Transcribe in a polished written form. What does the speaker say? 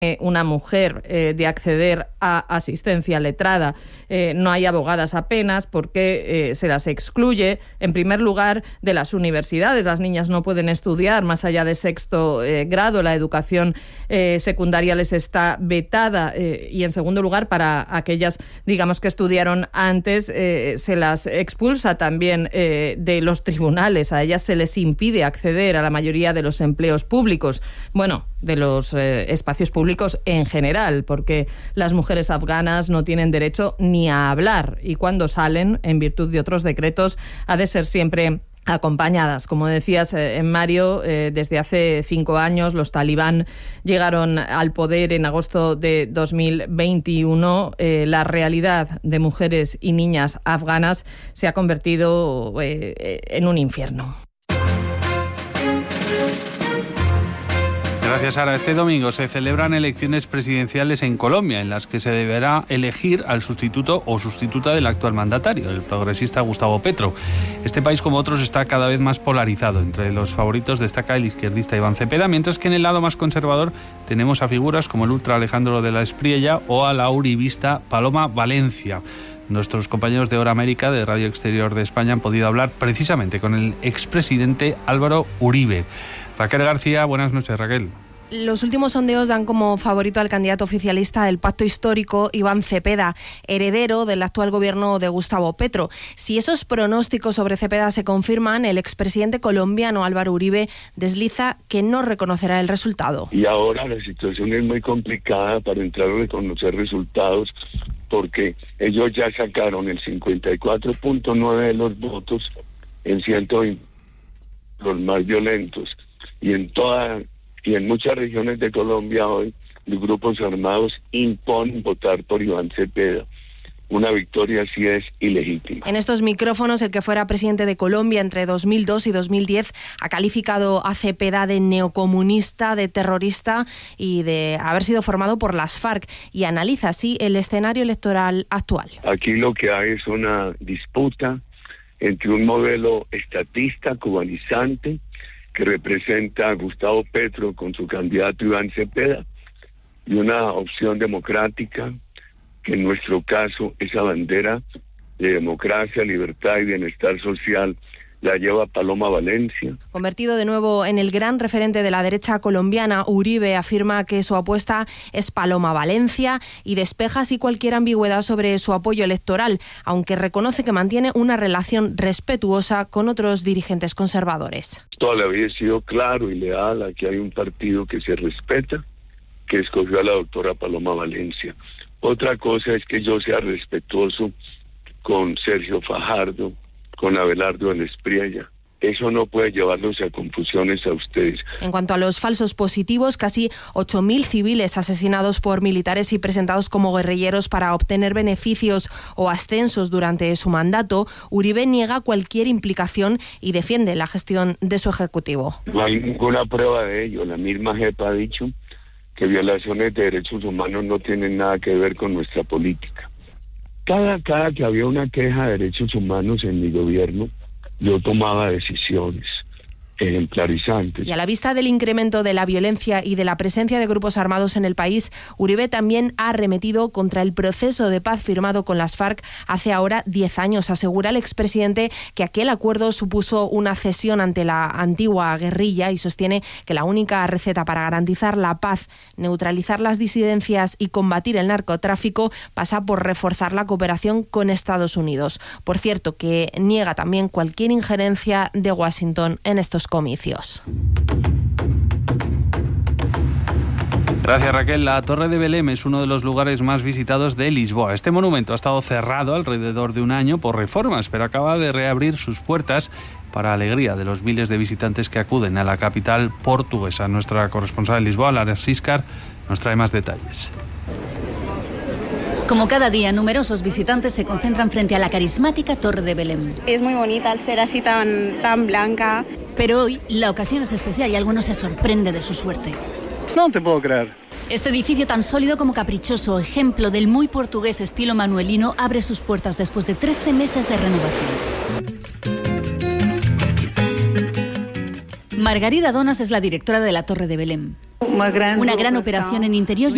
una mujer de acceder a asistencia letrada. No hay abogadas apenas porque se las excluye, en primer lugar, de las universidades. Las niñas no pueden estudiar más allá de sexto grado. La educación secundaria les está vetada. Y, en segundo lugar, para aquellas, digamos, que estudiaron antes, se las expulsa también de los tribunales. A ellas se les impide acceder a la mayoría de los empleos públicos. Bueno, de los espacios públicos en general, porque las mujeres afganas no tienen derecho ni a hablar, y cuando salen, en virtud de otros decretos, ha de ser siempre acompañadas. Como decías, Mario, desde hace 5 años los talibán llegaron al poder en agosto de 2021. La realidad de mujeres y niñas afganas se ha convertido en un infierno. Gracias, Sara. Este domingo se celebran elecciones presidenciales en Colombia, en las que se deberá elegir al sustituto o sustituta del actual mandatario, el progresista Gustavo Petro. Este país, como otros, está cada vez más polarizado. Entre los favoritos destaca el izquierdista Iván Cepeda, mientras que en el lado más conservador tenemos a figuras como el ultra Alejandro de la Espriella o a la uribista Paloma Valencia. Nuestros compañeros de Hora América, de Radio Exterior de España, han podido hablar precisamente con el expresidente Álvaro Uribe. Raquel García, buenas noches, Raquel. Los últimos sondeos dan como favorito al candidato oficialista del Pacto Histórico, Iván Cepeda, heredero del actual gobierno de Gustavo Petro. Si esos pronósticos sobre Cepeda se confirman, el expresidente colombiano Álvaro Uribe desliza que no reconocerá el resultado. Y ahora la situación es muy complicada para entrar a reconocer resultados, porque ellos ya sacaron el 54.9% de los votos en 120, los más violentos, y en muchas regiones de Colombia hoy los grupos armados imponen votar por Iván Cepeda. Una victoria así es ilegítima. En estos micrófonos, el que fuera presidente de Colombia entre 2002 y 2010 ha calificado a Cepeda de neocomunista, de terrorista y de haber sido formado por las FARC, y analiza así el escenario electoral actual. Aquí lo que hay es una disputa entre un modelo estatista, cubanizante, que representa a Gustavo Petro con su candidato Iván Cepeda, y una opción democrática, que en nuestro caso esa bandera de democracia, libertad y bienestar social la lleva Paloma Valencia. Convertido de nuevo en el gran referente de la derecha colombiana, Uribe afirma que su apuesta es Paloma Valencia y despeja así cualquier ambigüedad sobre su apoyo electoral, aunque reconoce que mantiene una relación respetuosa con otros dirigentes conservadores. Toda la vida he sido claro y leal. Aquí hay un partido que se respeta, que escogió a la doctora Paloma Valencia. Otra cosa es que yo sea respetuoso con Sergio Fajardo, con Abelardo de la Espriella. Eso no puede llevarlos a confusiones a ustedes. En cuanto a los falsos positivos, casi 8.000 civiles asesinados por militares y presentados como guerrilleros para obtener beneficios o ascensos durante su mandato, Uribe niega cualquier implicación y defiende la gestión de su ejecutivo. No hay ninguna prueba de ello. La misma JEP ha dicho que violaciones de derechos humanos no tienen nada que ver con nuestra política. Cada que había una queja de derechos humanos en mi gobierno, yo tomaba decisiones ejemplarizantes. Y a la vista del incremento de la violencia y de la presencia de grupos armados en el país, Uribe también ha arremetido contra el proceso de paz firmado con las FARC hace ahora 10 años. Asegura el expresidente que aquel acuerdo supuso una cesión ante la antigua guerrilla y sostiene que la única receta para garantizar la paz, neutralizar las disidencias y combatir el narcotráfico pasa por reforzar la cooperación con Estados Unidos. Por cierto, que niega también cualquier injerencia de Washington en estos comicios. Gracias, Raquel. La Torre de Belém es uno de los lugares más visitados de Lisboa. Este monumento ha estado cerrado alrededor de un año por reformas, pero acaba de reabrir sus puertas para alegría de los miles de visitantes que acuden a la capital portuguesa. Nuestra corresponsal en Lisboa, Lara Siscar, nos trae más detalles. Como cada día, numerosos visitantes se concentran frente a la carismática Torre de Belém. Es muy bonita al ser así tan blanca. Pero hoy la ocasión es especial y alguno se sorprende de su suerte. No te puedo creer. Este edificio tan sólido como caprichoso, ejemplo del muy portugués estilo manuelino, abre sus puertas después de 13 meses de renovación. Margarida Donas es la directora de la Torre de Belém. Una gran operación en interior